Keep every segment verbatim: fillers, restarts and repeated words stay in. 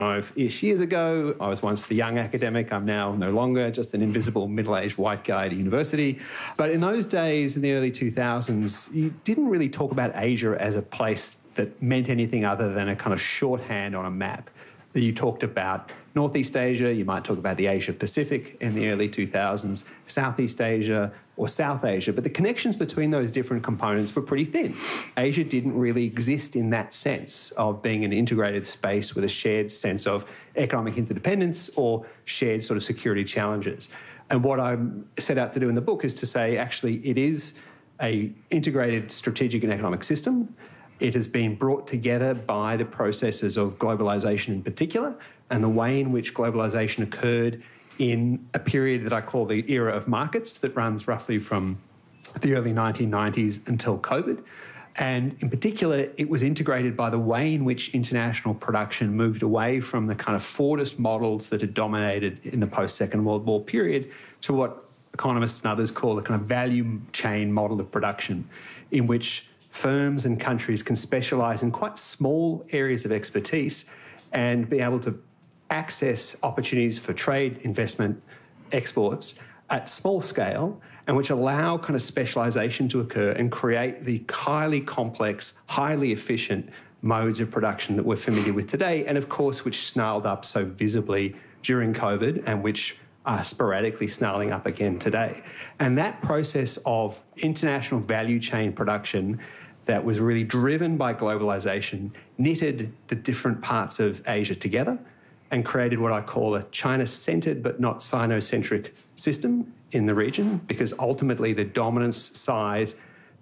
Five-ish years ago, I was once the young academic. I'm now no longer just an invisible middle-aged white guy at university. But in those days, in the early two thousands, you didn't really talk about Asia as a place that meant anything other than a kind of shorthand on a map. You talked about Northeast Asia, you might talk about the Asia Pacific in the early two thousands, Southeast Asia or South Asia, but the connections between those different components were pretty thin. Asia didn't really exist in that sense of being an integrated space with a shared sense of economic interdependence or shared sort of security challenges. And what I set out to do in the book is to say, actually, it is an integrated strategic and economic system. It has been brought together by the processes of globalisation in particular and the way in which globalisation occurred in a period that I call the era of markets that runs roughly from the early nineteen nineties until COVID. And in particular, it was integrated by the way in which international production moved away from the kind of Fordist models that had dominated in the post-Second World War period to what economists and others call the kind of value chain model of production, in which firms and countries can specialise in quite small areas of expertise and be able to access opportunities for trade, investment, exports at small scale, and which allow kind of specialisation to occur and create the highly complex, highly efficient modes of production that we're familiar with today, and of course which snarled up so visibly during COVID and which are sporadically snarling up again today. And that process of international value chain production that was really driven by globalisation knitted the different parts of Asia together and created what I call a China-centred but not Sino-centric system in the region, because ultimately the dominance, size,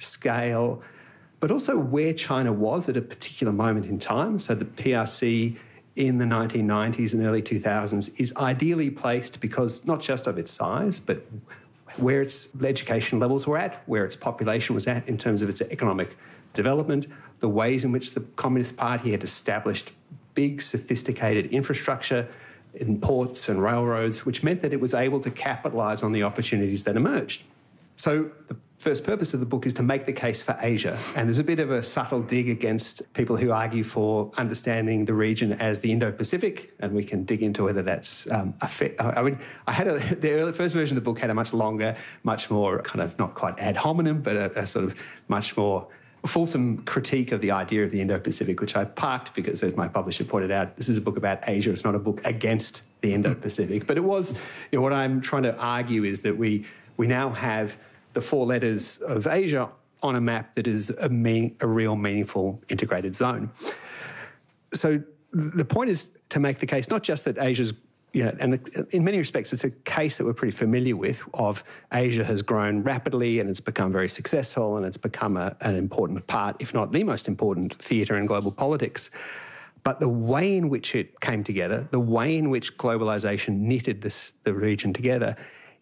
scale, but also where China was at a particular moment in time. So the P R C in the nineteen nineties and early two thousands is ideally placed because not just of its size, but where its education levels were at, where its population was at in terms of its economic development, the ways in which the Communist Party had established big, sophisticated infrastructure in ports and railroads, which meant that it was able to capitalise on the opportunities that emerged. So the first purpose of the book is to make the case for Asia. And there's a bit of a subtle dig against people who argue for understanding the region as the Indo-Pacific, and we can dig into whether that's um, a fit. I mean, I had a, the early, first version of the book had a much longer, much more kind of not quite ad hominem, but a, a sort of much more fulsome critique of the idea of the Indo-Pacific, which I parked because, as my publisher pointed out, this is a book about Asia. It's not a book against the Indo-Pacific. But it was, you know, what I'm trying to argue is that we we now have the four letters of Asia on a map that is a, mean, a real meaningful integrated zone. So the point is to make the case not just that Asia's, you know, and in many respects it's a case that we're pretty familiar with, of Asia has grown rapidly and it's become very successful and it's become a, an important part, if not the most important, theatre in global politics. But the way in which it came together, the way in which globalisation knitted this, the region together,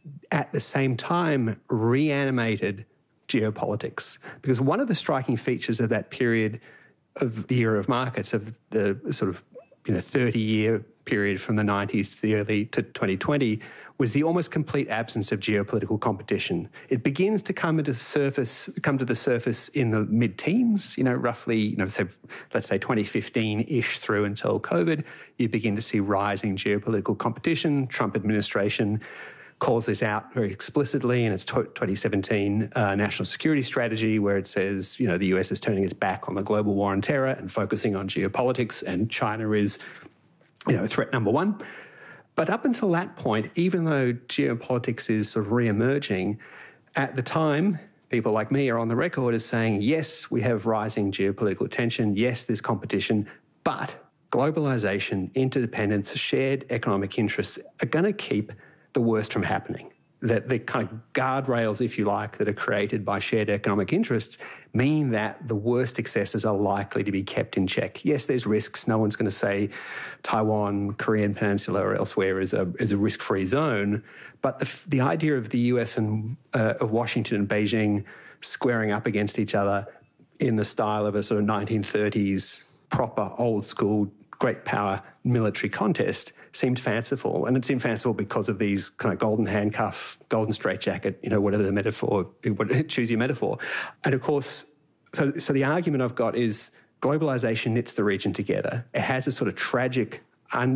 at the same time reanimated geopolitics. Because one of the striking features of that period of the era of markets, of the sort of, you know, thirty-year period from the nineties to the early to twenty twenty, was the almost complete absence of geopolitical competition. It begins to come into surface, come to the surface in the mid-teens, you know, roughly, you know, say, let's say twenty fifteen-ish through until COVID. You begin to see rising geopolitical competition. Trump administration calls this out very explicitly in its twenty seventeen uh, national security strategy, where it says, you know, the U S is turning its back on the global war on terror and focusing on geopolitics, and China is, you know, threat number one. But up until that point, even though geopolitics is sort of re-emerging, at the time, people like me are on the record as saying, yes, we have rising geopolitical tension, yes, there's competition, but globalisation, interdependence, shared economic interests are going to keep the worst from happening. That the kind of guardrails, if you like, that are created by shared economic interests mean that the worst excesses are likely to be kept in check. Yes, there's risks. No one's going to say Taiwan, Korean Peninsula or elsewhere is a, is a risk-free zone. But the, the idea of the U S and uh, of Washington and Beijing squaring up against each other in the style of a sort of nineteen thirties proper old school great power military contest seemed fanciful. And it seemed fanciful because of these kind of golden handcuff, golden straitjacket, you know, whatever the metaphor, choose your metaphor. And of course, so, so the argument I've got is globalisation knits the region together. It has a sort of tragic And